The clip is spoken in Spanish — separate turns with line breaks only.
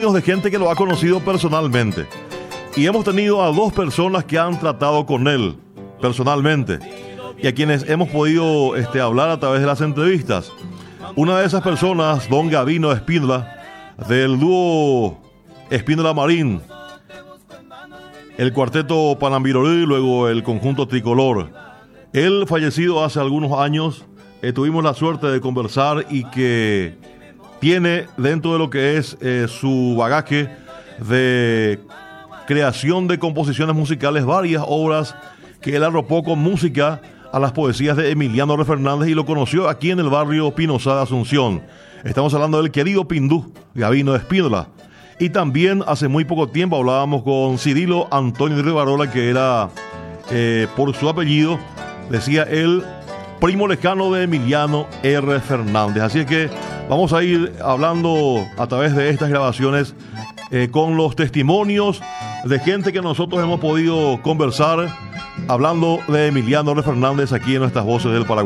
testimonios de gente que lo ha conocido personalmente. Y hemos tenido a 2 personas que han tratado con él personalmente y a quienes hemos podido hablar a través de las entrevistas. Una de esas personas, don Gavino Espíndola, del dúo Espíndola Marín, el cuarteto Panambirorí y luego el conjunto Tricolor. Él fallecido hace algunos años, tuvimos la suerte de conversar y que tiene dentro de lo que es su bagaje de creación de composiciones musicales varias obras que él arropó con música a las poesías de Emiliano R. Fernández y lo conoció aquí en el barrio Pinosá de Asunción. Estamos hablando del querido Pindú, Gavino Espíndola. Y también hace muy poco tiempo hablábamos con Cirilo Antonio Rivarola, que era, por su apellido, decía él, primo lejano de Emiliano R. Fernández. Así es que vamos a ir hablando a través de estas grabaciones con los testimonios de gente que nosotros hemos podido conversar, hablando de Emiliano R. Fernández aquí en nuestras voces del Paraguay.